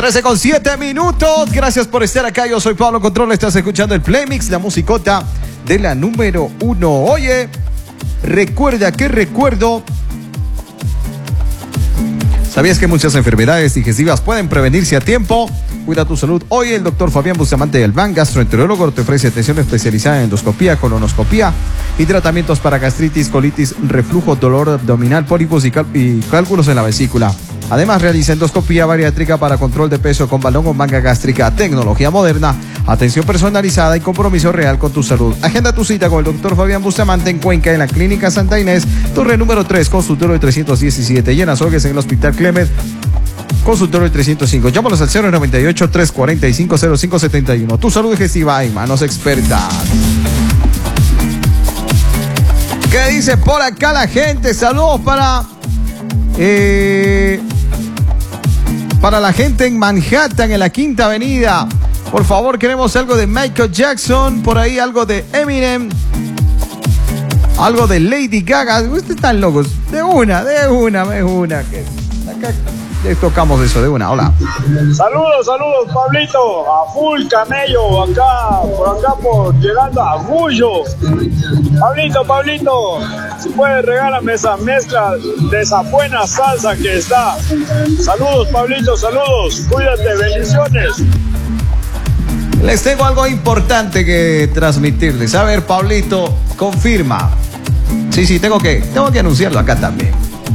13:07. Gracias por estar acá. Yo soy Pablo Control. Estás escuchando el Playmix, la musicota de la número 1. Oye, recuerda que recuerdo. ¿Sabías que muchas enfermedades digestivas pueden prevenirse a tiempo? Cuida tu salud. Hoy el doctor Fabián Bustamante del VAN, gastroenterólogo, te ofrece atención especializada en endoscopía, colonoscopía y tratamientos para gastritis, colitis, reflujo, dolor abdominal, pólipos y cálculos en la vesícula. Además, realiza endoscopía bariátrica para control de peso con balón o manga gástrica, tecnología moderna, atención personalizada y compromiso real con tu salud. Agenda tu cita con el doctor Fabián Bustamante en Cuenca, en la Clínica Santa Inés, torre número 3, consultorio 317, y en Azogues, en el Hospital Clemet, consultorio 305. Llámanos al 098-345-0571. Tu salud digestiva en manos expertas. ¿Qué dice por acá la gente? Saludos para la gente en Manhattan, en la Quinta Avenida. Por favor, queremos algo de Michael Jackson, por ahí algo de Eminem, algo de Lady Gaga. Ustedes están locos. De una. Que acá les tocamos eso de una. Hola. Saludos, Pablito. A full camello, llegando a Julio. Pablito, si puedes regálame esa mezcla de esa buena salsa que está. Saludos, Pablito, saludos. Cuídate, bendiciones. Les tengo algo importante que transmitirles. A ver, Pablito, confirma. Sí, tengo que anunciarlo acá también.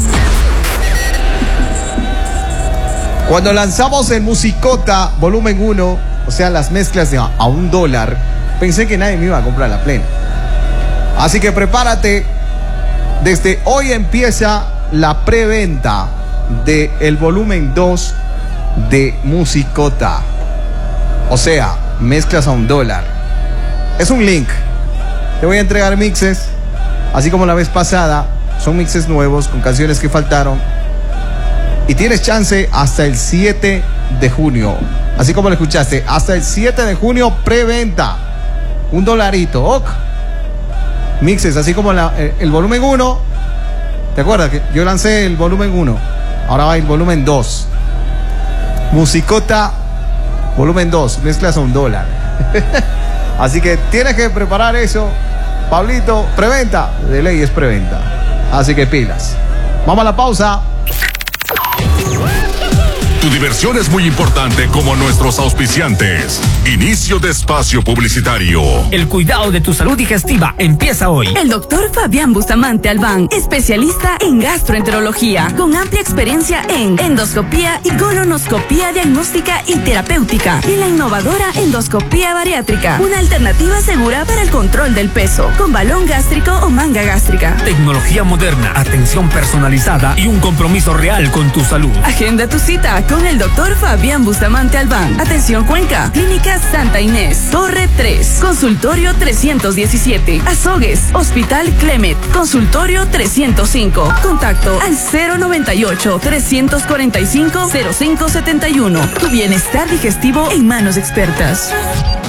Cuando lanzamos el Musicota volumen 1, o sea, las mezclas de a $1, pensé que nadie me iba a comprar la plena. Así que prepárate. Desde hoy empieza la preventa del volumen 2 de Musicota. O sea, mezclas a $1. Es un link. Te voy a entregar mixes, así como la vez pasada. Son mixes nuevos con canciones que faltaron. Y tienes chance hasta el 7 de junio. Así como lo escuchaste, hasta el 7 de junio preventa. $1, ok. Mixes, así como el volumen 1. ¿Te acuerdas que yo lancé el volumen 1? Ahora va el volumen 2. Musicota volumen 2, mezclas a $1. Así que tienes que preparar eso. Pablito, preventa. De ley es preventa. Así que pilas. Vamos a la pausa. Tu diversión es muy importante, como nuestros auspiciantes. Inicio de espacio publicitario. El cuidado de tu salud digestiva empieza hoy. El doctor Fabián Bustamante Albán, especialista en gastroenterología, con amplia experiencia en endoscopía y colonoscopía diagnóstica y terapéutica, y la innovadora endoscopía bariátrica, una alternativa segura para el control del peso, con balón gástrico o manga gástrica. Tecnología moderna, atención personalizada y un compromiso real con tu salud. Agenda tu cita con el doctor Fabián Bustamante Albán. Atención Cuenca, Clínica Santa Inés, Torre 3, consultorio 317. Azogues, Hospital Clemet, consultorio 305. Contacto al 098-345-0571. Tu bienestar digestivo en manos expertas.